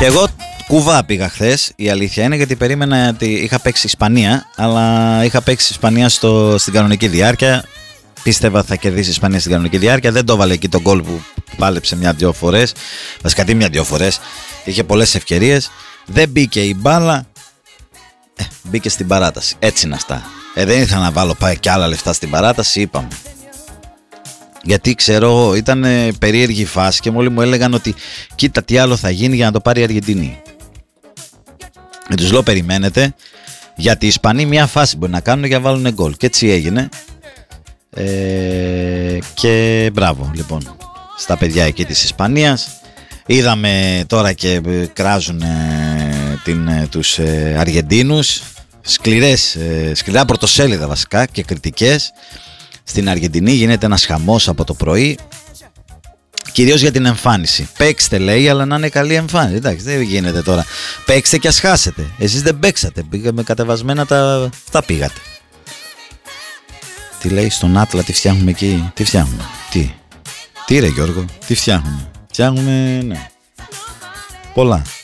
Και εγώ κουβά πήγα χθες, η αλήθεια είναι, γιατί περίμενα ότι είχα παίξει Ισπανία, αλλά είχα παίξει Ισπανία στην κανονική διάρκεια. Πίστευα θα κερδίσει η Ισπανία στην κανονική διάρκεια. Δεν το έβαλε εκεί τον γκολ που πάλεψε μια-δυο φορές. Βασικά τι μια-δυο φορές. Είχε πολλές ευκαιρίες. Δεν μπήκε η μπάλα. Μπήκε στην παράταση. Έτσι είναι αυτά. Δεν ήθελα να βάλω πάει και άλλα λεφτά στην παράταση, είπαμε. Γιατί ξέρω, ήταν περίεργη φάση και μόλι μου έλεγαν ότι κοίτα τι άλλο θα γίνει για να το πάρει η Αργεντινή. Τους λέω περιμένετε, γιατί οι Ισπανοί μια φάση μπορεί να κάνουν για να βάλουν γκολ. Και έτσι έγινε. Και μπράβο λοιπόν στα παιδιά εκεί της Ισπανίας. Είδαμε τώρα και κράζουν τους Αργεντίνους. Σκληρά πρωτοσέλιδα βασικά και κριτικές. Στην Αργεντινή γίνεται ένας χαμός από το πρωί. Κυρίως για την εμφάνιση. Παίξτε λέει, αλλά να είναι καλή εμφάνιση. Εντάξει, δεν γίνεται τώρα. Παίξτε και ας χάσετε. Εσείς δεν παίξατε. Πήγαμε κατεβασμένα τα πήγατε. Τι λέει στον Άτλα, τι φτιάχνουμε εκεί. Τι φτιάχνουμε. Τι ρε Γιώργο, τι φτιάχνουμε. Φτιάχνουμε, ναι. Πολλά.